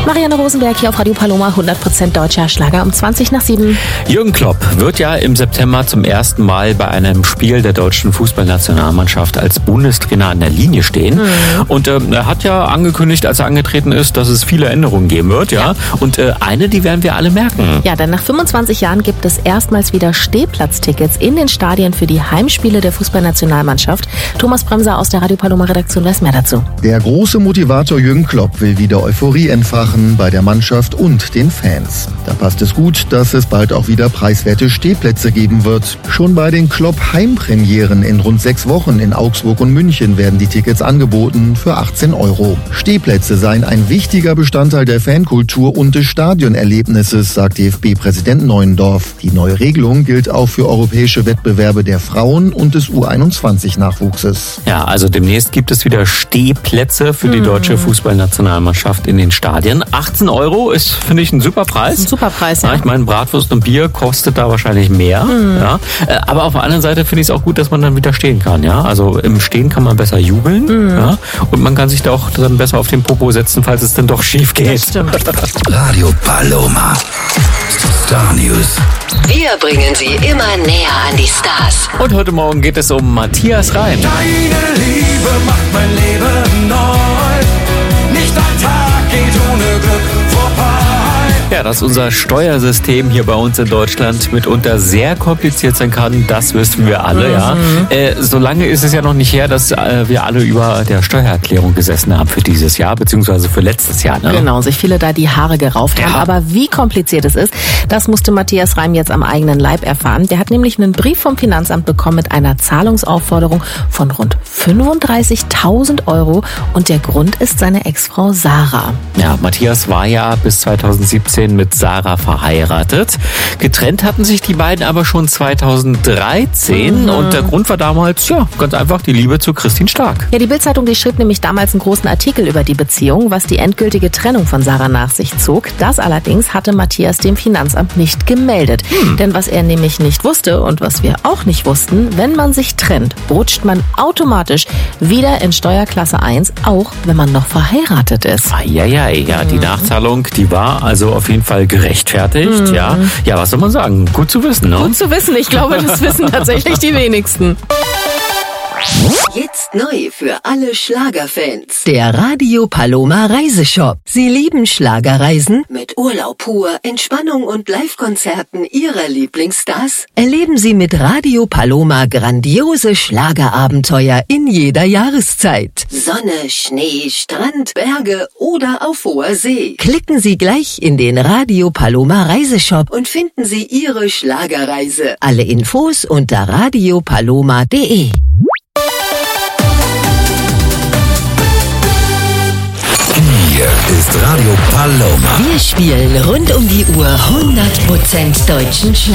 Marianne Rosenberg hier auf Radio Paloma, 100% deutscher Schlager um 20:07. Jürgen Klopp wird ja im September zum ersten Mal bei einem Spiel der deutschen Fußballnationalmannschaft als Bundestrainer an der Linie stehen. Und er hat ja angekündigt, als er angetreten ist, dass es viele Änderungen geben wird. Ja. Und eine, die werden wir alle merken. Ja, denn nach 25 Jahren gibt es erstmals wieder Stehplatztickets in den Stadien für die Heimspiele der Fußballnationalmannschaft. Thomas Bremser aus der Radio Paloma Redaktion weiß mehr dazu. Der große Motivator Jürgen Klopp will wieder Euphorie entfachen bei der Mannschaft und den Fans. Da passt es gut, dass es bald auch wieder preiswerte Stehplätze geben wird. Schon bei den Klopp-Heimpremieren in rund 6 Wochen in Augsburg und München werden die Tickets angeboten für 18 €. Stehplätze seien ein wichtiger Bestandteil der Fankultur und des Stadionerlebnisses, sagt DFB-Präsident Neuendorf. Die neue Regelung gilt auch für europäische Wettbewerbe der Frauen und des U21-Nachwuchses. Ja, also demnächst gibt es wieder Stehplätze für die deutsche Fußballnationalmannschaft in den Stadien. 18 € ist, finde ich, ein super Preis. Ein super Preis, ja. Ich meine, Bratwurst und Bier kostet da wahrscheinlich mehr. Ja. Aber auf der anderen Seite finde ich es auch gut, dass man dann wieder stehen kann. Ja. Also im Stehen kann man besser jubeln. Ja. Und man kann sich da auch dann besser auf den Popo setzen, falls es dann doch schief geht. Das stimmt. Radio Paloma. Star News. Wir bringen sie immer näher an die Stars. Und heute Morgen geht es um Matthias Reim. Deine Liebe macht mein Leben neu. Nicht ein Tag geht ohne Glück vorbei. Ja, dass unser Steuersystem hier bei uns in Deutschland mitunter sehr kompliziert sein kann, das wissen wir alle, ja. So lange ist es ja noch nicht her, dass wir alle über der Steuererklärung gesessen haben für dieses Jahr, beziehungsweise für letztes Jahr. Ne? Genau, sich viele da die Haare gerauft haben. Aber wie kompliziert es ist, das musste Matthias Reim jetzt am eigenen Leib erfahren. Der hat nämlich einen Brief vom Finanzamt bekommen mit einer Zahlungsaufforderung von rund 35.000 € und der Grund ist seine Ex-Frau Sarah. Ja, Matthias war ja bis 2017 mit Sarah verheiratet. Getrennt hatten sich die beiden aber schon 2013 und der Grund war damals, ja, ganz einfach die Liebe zu Christine Stark. Ja, die Bild-Zeitung, die schrieb nämlich damals einen großen Artikel über die Beziehung, was die endgültige Trennung von Sarah nach sich zog. Das allerdings hatte Matthias dem Finanzamt nicht gemeldet. Denn was er nämlich nicht wusste und was wir auch nicht wussten, wenn man sich trennt, rutscht man automatisch wieder in Steuerklasse 1, auch wenn man noch verheiratet ist. Ja, die Nachzahlung, die war also auf jeden Fall gerechtfertigt, ja. Ja, was soll man sagen? Gut zu wissen, ne? Gut zu wissen. Ich glaube, das wissen tatsächlich die wenigsten. Jetzt neu für alle Schlagerfans. Der Radio Paloma Reiseshop. Sie lieben Schlagerreisen? Mit Urlaub pur, Entspannung und Live-Konzerten Ihrer Lieblingsstars? Erleben Sie mit Radio Paloma grandiose Schlagerabenteuer in jeder Jahreszeit. Sonne, Schnee, Strand, Berge oder auf hoher See. Klicken Sie gleich in den Radio Paloma Reiseshop Und finden Sie Ihre Schlagerreise. Alle Infos unter radiopaloma.de. Hier ist Radio Paloma. Wir spielen rund um die Uhr 100% deutschen Schlager.